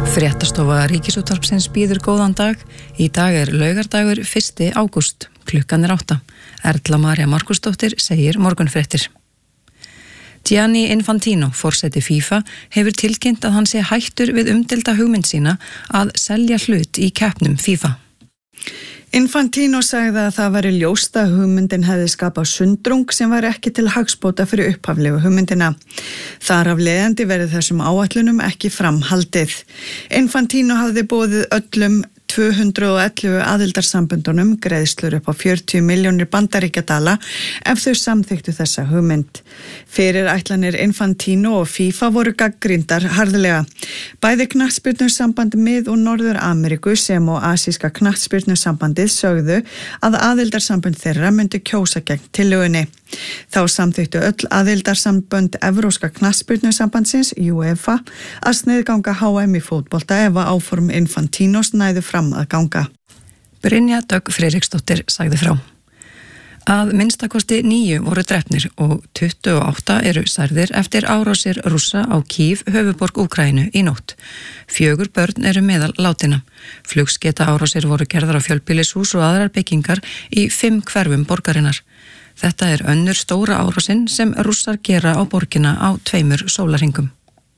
Fréttastofa Ríkisútvarpsins býður góðan dag. Í dag laugardagur 1. ágúst. Klukkan 8. Erla María Markusdóttir segir morgunfréttir. Gianni Infantino, forseti FIFA, hefur tilkynnt að hann sé hættur við umdeilda hugmynd sína að selja hlut í keppnum FIFA. Infantino sagði að það væri ljóst að hugmyndin hefði skapað sundrung sem var ekki til hagsbóta fyrir upphaflegu hugmyndina. Þar af leiðandi verið þessum áætlunum ekki framhaldið. Infantino hafði boðið öllum 211 aðildarsamböndunum greiðslur upp á 40 milljónir bandaríkjadala ef þau samþykktu þessa hugmynd. Fyrirætlanir Infantino og FIFA voru gagnrýndar harðlega. Bæði knattspyrnusamband Mið- og Norður-Ameríku sem og asíska knattspyrnusambandið sögðu að aðildarsambönd þeirra myndi kjósa gegn tillögunni. Þá samþykktu öll aðildarsambönd Evrópska knattspyrnusambandsins, UEFA, að sniðganga HM í fótbolta ef að áform Infantinos næðu fram að ganga. Brynja Dögg Friðriksdóttir sagði frá. Að minnstakosti 9 voru drepnir og 28 eru særðir eftir árásir Rússa á Kív, höfuborg Úkraínu, í nótt. 4 börn eru meðal látinna. Flugsketa árásir voru gerðar á fjölbýlishús og aðrar byggingar í 5 hverfum borgarinnar. Þetta önnur stóra árásin sem Rússar gera á borgina á 2 sólarhringum.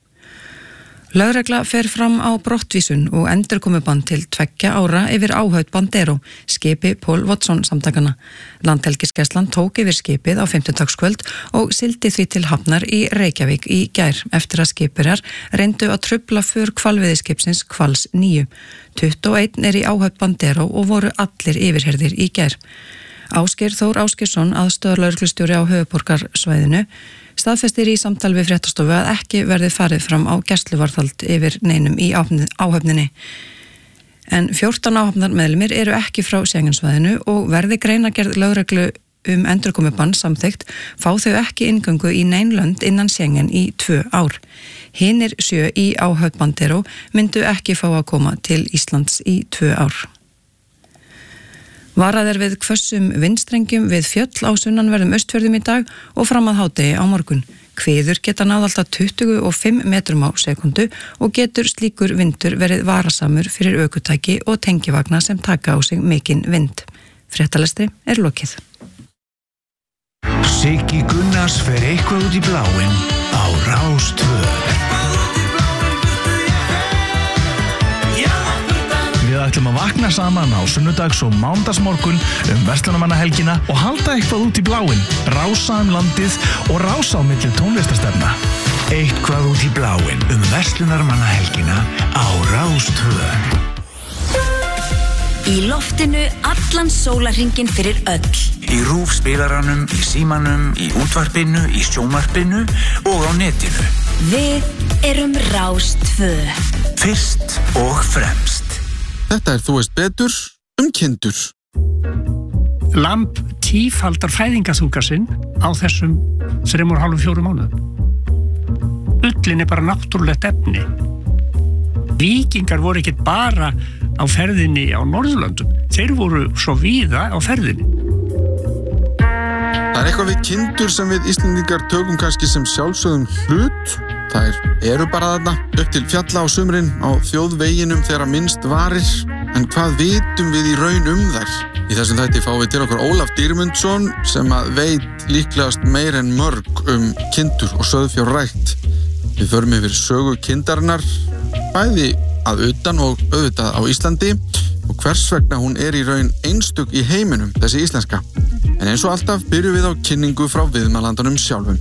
Lögregla fer fram á brottvísun og endurkomubann til 2 ára yfir áhöfn Bandero, skipi Paul Watson samtakana. Landhelgisgæslan tók yfir skipið á 5. og sigldi því til hafnar í Reykjavík í gær eftir að skipverjar reyndu að trufla för hvalveiðiskipsins Hvals 9. 21 í áhöfn Bandero og voru allir yfirheyrðir í gær. Ásgeir Þór Ásgeirsson, aðstoðarlögreglustjóri á höfuðborgarsvæðinu, staðfestir í samtal við fréttastofu að ekki verði farið fram á gæsluvarðhald yfir neinum í áhöfninni. En 14 áhafnarmeðlimir eru ekki frá Schengensvæðinu og verði greinagerð lögreglu endurkomubann samþykkt fá þau ekki inngöngu í nein lönd innan Schengen í 2 ár. Hinir 7 í áhöfn Bandero myndu ekki fá að koma til Íslands í 2 ár. Varað við hvössum vindstrengjum við fjöll á sunnanverðum Austfjörðum í dag og fram að hádegi á morgun. Hviður geta náð alltaf 25 metrum á sekundu og getur slíkur vindur verið varasamur fyrir ökutæki og tengivagna sem taka á sig mikinn vind. Fréttalestri lokið. Siggi Gunnars fer eitthvað út í bláinn á Rás 2. Við ætlum að vakna saman á sunnudags- og mánudagsmorgun verslunarmannahelgina og halda eitthvað út í bláinn, rása landið og rása á milli tónlistarstefna. Eitthvað út í bláinn verslunarmannahelgina á Rás 2. Í loftinu allan sólarhringinn fyrir öll. Í RÚV spilaranum, í símanum, í útvarpinu, í sjónvarpinu og á netinu. Við erum Rás 2. Fyrst og fremst. Þetta Þú veist betur kindur. Lamb tífaldar fæðingaþunga sinn á þessum 3,5-4 mánuðum. Ullin bara náttúrulegt efni. Víkingar voru ekki bara á ferðinni á Norðurlöndum. Þeir voru svo víða á ferðinni. Það eitthvað við kindur sem við Íslendingar tökum kannski sem sjálfsögðum hlut. Þær eru bara þarna upp til fjalla á sumrin á þjóðveginum þegar minnst varir. En hvað vitum við í raun þær? Í þessum þætti fáum við til okkur Ólaf Dýrmundsson sem veit líklegast meir en mörg kindur og sauðfjárrækt. Við förum yfir sögu kindarinnar, bæði að utan og auðvitað á Íslandi og hvers vegna hún í raun einstök í heiminum, þessi íslenska. En eins og alltaf byrjum við á kynningu frá viðmælandanum sjálfum.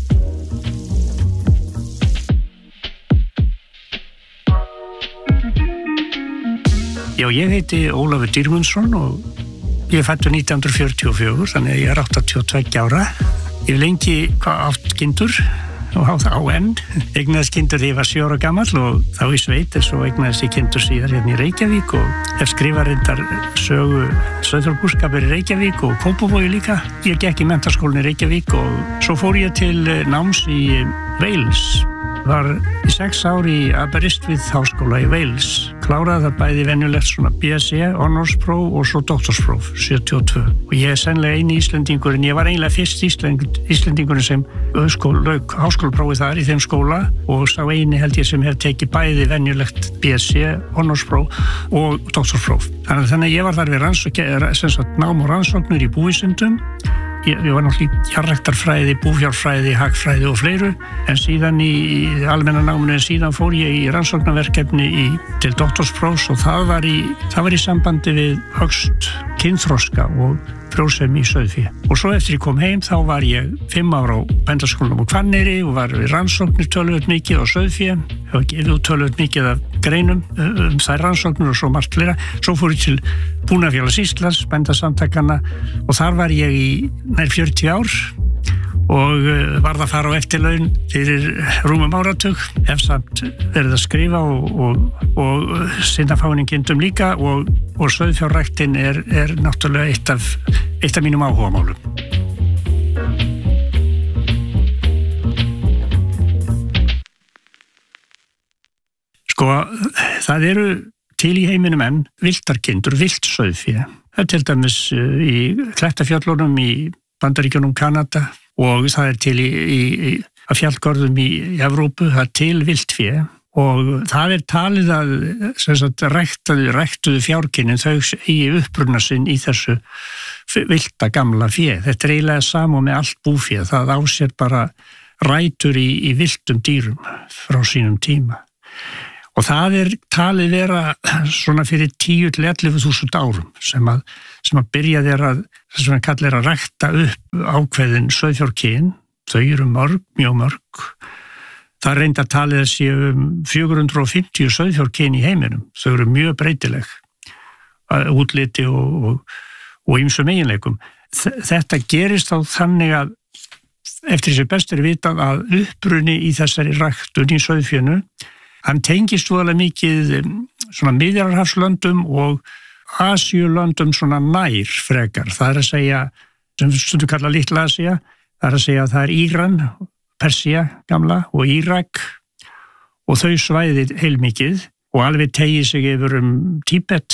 Já, ég heiti Ólafur Dýrmundsson og ég fæddur 1944, þannig að ég 82 ára. Ég hef lengi átt kindur og á enn. Eignaðist kindur þegar ég var 7 ára gamall og þá í sveit, en svo eignaðist ég kindur síðar hérna í Reykjavík og hef skrifað reyndar sögu sauðfjárbúskapur í Reykjavík og Kópavogi líka. Ég gekk í menntaskólann í Reykjavík og svo fór ég til náms í Wales var í 6 ár í Aberystwyth háskóla í Wales. Kláraði það bæði venjulegt svona BSc, honorspróf og svo doktorspróf, 72. Og ég sennilega eini Íslendingurinn, ég var eiginlega fyrst Íslendingurinn sem lauk háskólaprófið þar í þeim skóla og sá eini held ég sem hef tekið bæði venjulegt BSc, honorspróf og doktorspróf. Þannig að ég var þar við nám og rannsóknir í búvísindum. Ég var náttúrulega í jarðræktarfræði, búfjárfræði, hagfræði og fleiru, en síðan í almenna náminu síðan fór ég í rannsóknarverkefni til doktorsprófs og það var í sambandi við högst kynþroska og frjósemi í sauðfé. Og svo eftir ég kom heim þá var ég 5 ár á Bændaskólanum á Hvanneyri og var við rannsóknir töluvert mikið á sauðfé. Ég var gefið út töluvert mikið af greinum þær rannsóknir og svo margt fleira. Svo fór ég til Búnaðarfélags Íslands, Bændasamtakanna og þar var ég í nær 40 ár og varð að fara á eftirlaun fyrir rúmum áratug, hef samt verið að skrifa og sinna fáningindum líka og sauðfjárræktin er náttúrulega eitt af mínum áhugamálum. Sko, það eru til í heiminum enn viltarkindur, vilt sauðfé. Það til dæmis í Klettafjöllunum í Bandaríkjunum, Kanada og það er til í fjallgörðum í Evrópu, það er til viltfé og það er talið að ræktuðu fjárkynnin þau eigi uppruna sinn í þessu vilta gamla fé. Þetta er eiginlega sama með allt búfé, það á sér bara rætur í viltum dýrum frá sínum tíma. Og það er talið vera svona fyrir 10-11.000 árum sem að byrja sem að kallir að rækta upp ákveðin sauðfjárkyn. Þau eru mjög mörg. Það er reyndar talið að séu 450 sauðfjárkyn í heiminum. Þau eru mjög breytileg, útliti og ýmsum eiginleikum. Þetta gerist þá þannig að eftir þessi bestur vitað að uppruni í þessari ræktun í sauðfjönu hann tengist voðalega mikið svona Miðjarðarhafslöndum og Asíulöndum svona nær frekar. Það er að segja, sem stundum kalla Litla Asía, það er að segja að það er Íran, Persía gamla og Írak og þau svæði heilmikið og alveg tegi sig yfir Tíbet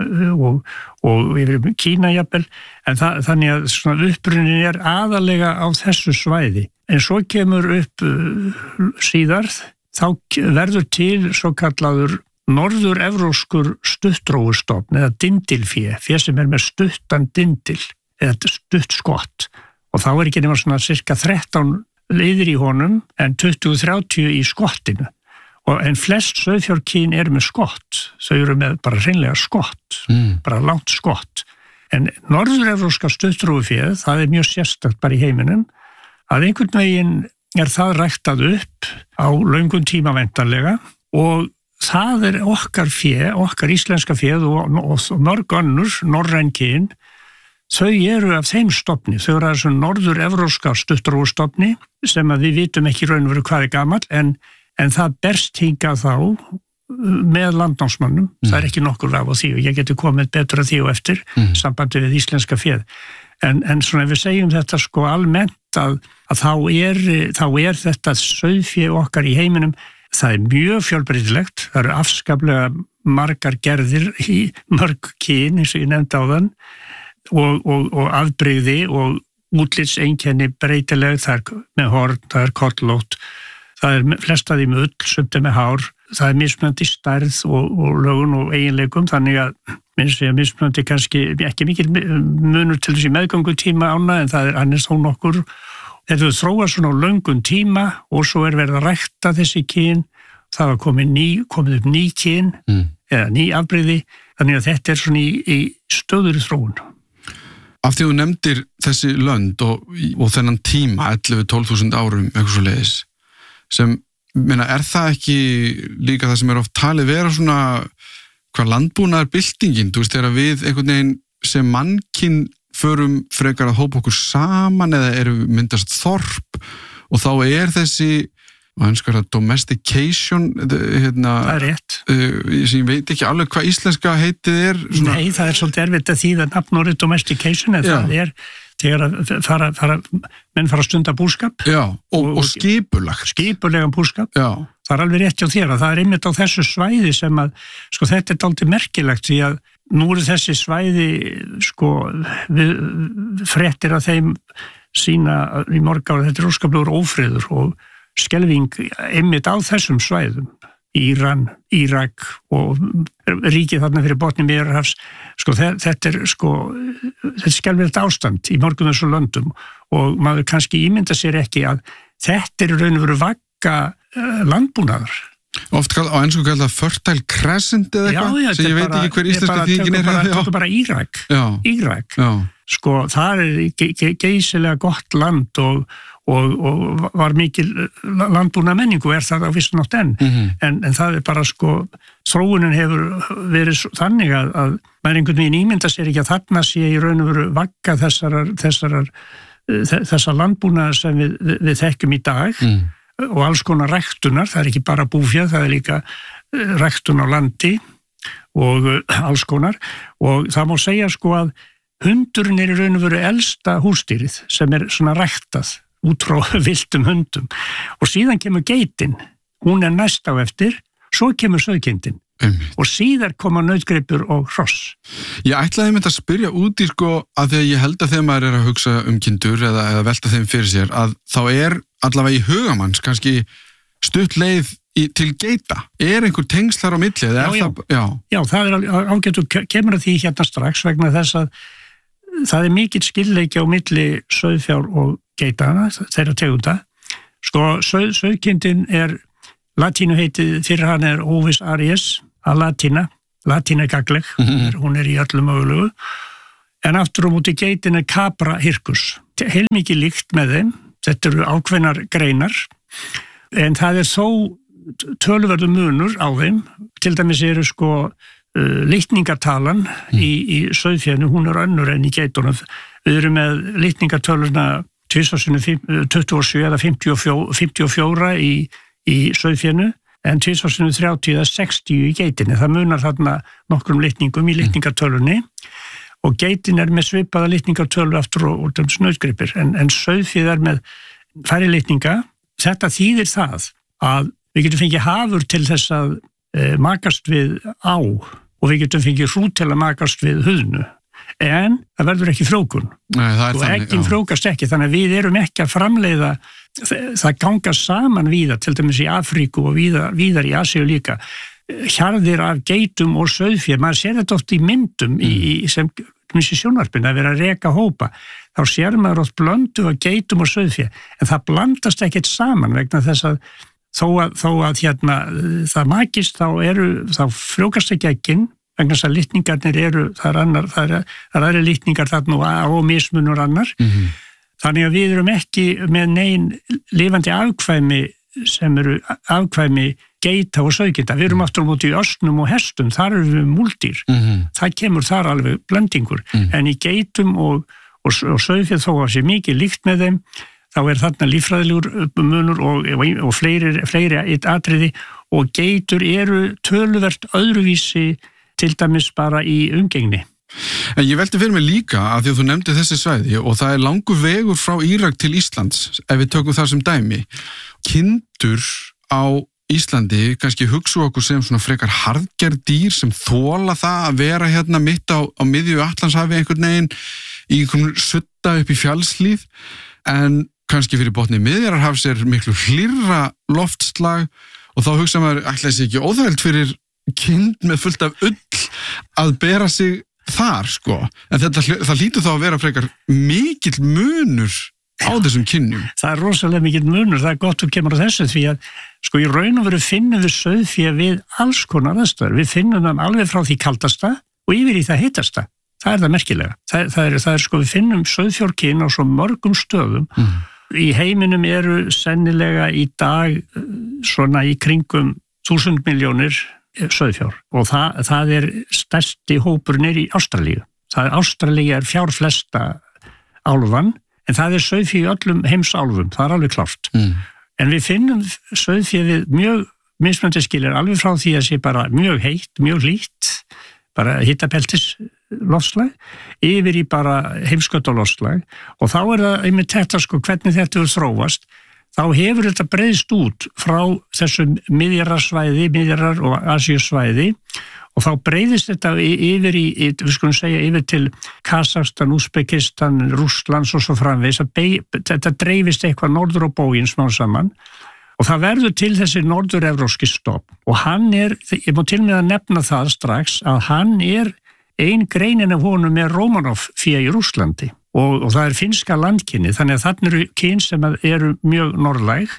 og yfir Kína jafnvel, en þannig að svona upprunin er aðalega á þessu svæði. En svo kemur upp síðar þá verður til svo kallaður norður-evróskur stuttrófustofn eða dindilfé, fé sem er með stuttan dindil eða stutt skott og þá er ekki nema svona cirka 13 liðir í honum en 20-30 í skottinu en flest sauðfjárkyn eru með skott, þau eru með bara hreinlega skott, bara langt skott en norður-evróska stuttrófuféð, það er mjög sérstakt bara í heiminum að einhvern veginn er það ræktað upp á löngum tíma væntanlega og það er okkar fé, okkar íslenska féð og mörg önnur, norræn kyn, þau eru af þeim stofni, þau eru af þessum norður-evróska stuttrófustofni sem að við vitum ekki raun og veru hvað er gamall en það berst hingað þá með landnámsmönnum, það er ekki nokkur af á því og ég geti komið betur að því og eftir sambandi við íslenska féð. En svona ef við segjum þetta sko almennt að þá er þetta sauðfé okkar í heiminum, það er mjög fjölbreytilegt, það eru afskaplega margar gerðir í mörg kyn eins og ég nefndi áðan og afbrigði og útlitseinkenni breytileg, það er með horn, það er kollótt, það er flest af því með ull, sumt er með hár, það er mismunandi stærð og lögun og eiginleikum, þannig að minnst ég að mismunandi kannski ekki mikil munur til þessi meðgöngutíma ána en það er annars þó nokkur. Þetta þróast svona á löngum tíma og svo er verið að rækta þessi kyn, það var komið upp ný kyn eða ný afbrigði, þannig að þetta er svona í stöðugri þróun. Af því þú nefndir þessi lönd og þennan tíma, 11-12.000 árum, eitthvað svo leiðis, sem, er það ekki líka það sem er oft talið vera svona hvað landbúnaðar byltingin, þú veist, þegar við einhvern veginn sem mannkyn förum frekar að hópa okkur saman eða eru myndast þorp og þá er þessi domestication það er rétt ég veit ekki alveg hvað íslenska heitið er svona... Nei, það er svolítið erfitt að þýða nafnorðið domestication en þegar menn fara að stunda búskap. Já, og skipulagt. Skipulegan búskap. Já. Það er alveg rétt hjá þér að það er einmitt á þessu svæði sem að, sko þetta er dálítið merkilegt því að nú eru þessi svæði, sko, fréttir að þeim sína í mörg ára, þetta er óskaplegur ófriður og skelfing einmitt á þessum svæðum. Íran, Írak og ríkið þarna fyrir botni Miðjarðarhafs, sko þetta er skelfilegt ástand í mörgum þessu löndum og maður kannski ímynda sér ekki að þetta er raun og veru vagga landbúnaðar. Oft á ensku kallað fertile crescent eða eitthvað, sem ég veit ekki hver íslenska þýðingin er. Þetta er bara Írak. Írak. Já. Sko það er geysilega gott land og var mikil landbúna menningu er það á vissu nátt enn. En það er bara sko, þróunin hefur verið þannig að maður einhvern veginn ímynda sér ekki að þarna sé í raun og veru vagga þessar landbúna sem við þekkjum í dag og alls konar ræktunar, það er ekki bara búfjað, það er líka ræktun á landi og alls konar og það má segja sko að hundurinn er í raun og veru elsta húsdýrið sem er svona ræktað út frá villtum hundum og síðan kemur geitin, hún er næst á eftir, svo kemur sauðkindin og síðar koma nautgripur og hross. Ég ætlaði að spyrja út í sko að því að ég held að þegar maður er að hugsa kindur eða velta þeim fyrir sér að þá er allavega í hugamanns kannski stutt leið til geita. Er einhver tengslar á milli? Já, það er ágætt og kemur að því hérna strax vegna þess að það er mikill skilleiki á milli sauðfjár og geitana, þeirra tegunda. Sko, sauðkindin er, latínu heitið fyrir hann er Ovis aries, að latína er gagleg, hún er í öllum mögulegu, en aftur á móti geitin er Capra hircus. Heilmikið líkt með þeim, þetta eru ákveðnar greinar, en það er þó töluverður munur á þeim, til dæmis eru sko litningartalan í sauðfjörnu, hún er önnur en í geitunum. Við erum með litningartöluna 27 eða 54 í sauðfjörnu en 30 eða 60 í geitinni. Það munar þarna nokkrum litningum í litningartölunni og geitin er með svipaða litningartölu aftur og nautgripir en sauðfjörð er með færri litninga. Þetta þýðir það að við getum fengið hafur til þess að makast við á og við getum fengið hrút til að makast við huðnu. En það verður ekki frjókun og eggin frjókast ekki þannig að við erum ekki að framleiða það ganga saman víða til dæmis í Afríku og víðar í Asíu líka hjarðir af geitum og sauðfé maður sér þetta oft í myndum sem sjónvarpinu að vera að reka hópa þá sér maður oft blöndu af geitum og sauðfé en það blandast ekkert saman vegna þess að þó að hérna það makist þá frjókast ekki eggin vegna þess að litningarnir eru, það er aðri litningar þarna og mismunur annar. Þannig að við erum ekki með negin lifandi afkvæmi sem eru afkvæmi geita og sauðkinda. Við erum aftur á móti í ösnum og hestum, þar erum við múldýr. Það kemur þar alveg blendingur. En í geitum og sauðfjörð þó að sé mikið líkt með þeim, þá er þarna líffræðilegur munur og fleiri atriði og geitur eru töluvert öðruvísi til dæmis bara í umgengni. En ég velti fyrir mig líka að því að þú nefndi þessi svæði og það er langur vegur frá Írak til Íslands ef við tökum það sem dæmi. Kindur á Íslandi kannski hugsa okkur sem svona frekar harðgerð dýr sem þola það að vera hérna mitt á miðju Atlantshafi einhvern veginn í einhvern sutta upp í fjallslíð en kannski fyrir botni Miðjarðarhafs er miklu hlýrra loftslag og þá hugsa maður ætla þessi ekki óþægilt fyrir kind með fullt af ull að bera sig þar sko en það hlýtur þá að vera frekar mikill munur á þessum kynjum. Það er rosalega mikill munur, það er gott að kemur á þessu því að sko í raun og veru finnum við sauðfé við alls konar aðstæður, við finnum það alveg frá því kaldasta og yfir í það heitasta, það er það merkilega. Það er sko við finnum sauðfjárkyn á svo mörgum stöðum í heiminum eru sennilega í dag svona í kringum 1000 milljónir sauðfjár og það er stærsti hópur nýr í Ástralíu. Ástralíu er fjárflesta álfan en það er sauðfé í öllum heimsálfum, það er alveg klárt. En við finnum sauðfé við mjög mismunandi skilir alveg frá því að sé bara mjög heitt, mjög hlýtt, bara hitabeltis loftslag yfir í bara heimskautaloftslag og þá það einmitt þetta sko hvernig þetta hefur þróast, þá hefur þetta breiðst út frá þessum Miðjarðarsvæði og Asíusvæði og þá breiðist þetta yfir við skulum segja yfir til Kazakstan, Úsbekistan, Rússlands og svo framvegis, þetta dreifist eitthvað norður á bóginn smá saman og það verður til þessi norður-evrópski stofn og hann ég má til með að nefna það strax að hann ein greinin af honum Romanov-fé í Rússlandi og það finnska landkynni, þannig að þarna eru kyn sem eru mjög norðlæg.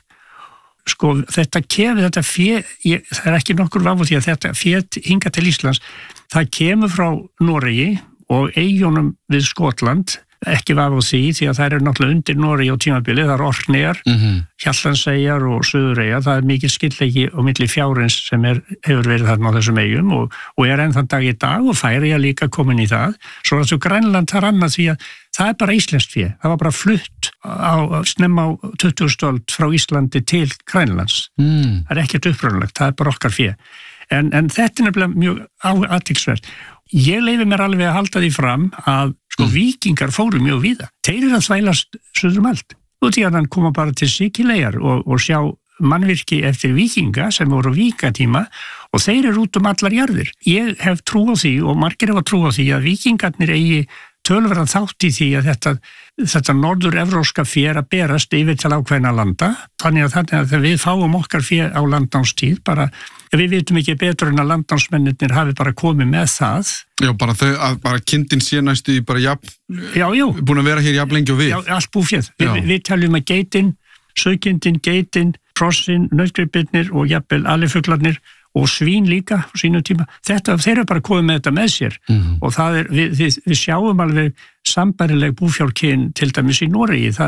Sko þetta fé, það ekki nokkur vafa því að þetta fé hinga til Íslands, það kemur frá Noregi og eyjunum við Skotland, ekki vafa því að það náttúrulega undir Noregi á tímabili, það Orkneyjar, Hjaltlandseyjar og Suðureyjar, það mikil skildleiki á milli fjárins sem hefur verið þarna á þessum eyjum og enn þann dag í dag og Færeyjar líka komin í það, svo að Grænland þar annað því að það bara íslenskt fé, það var bara flutt snemma á 20. öld frá Íslandi til Grænlands, það ekkert upprunalegt, það bara okkar fé, en þetta nefnilega mjög athyglisvert. Ég leyfi mér alveg að halda því fram að víkingar fóru mjög víða. Þeir að þvælast suður allt. Og því að hann koma bara til Sikileyjar og sjá mannvirki eftir víkinga sem voru víkatíma og þeir út allar jarðir. Ég hef trú á því og margir hefa trú á því að víkingarnir eigi tölverðan þátt í því að þetta norður-evrópska fé að berast yfir til ákveðna landa. Þannig að við fáum okkar fé á landnámstíð bara við vitum ekki betur en að landnámsmennirnir hafi bara komið með það. Já, bara kindin sé næstu í bara búin að vera hér jafn lengi og við. Já, allt búféð. Við teljum að geitin, sauðkindin, geitin, trossin, nautgripirnir og jafnvel alifuglarnir og svín líka á sínum tíma. Þeir eru bara komið með þetta með sér og það við sjáum alveg sambærileg búfjárkyn til dæmis í Noregi.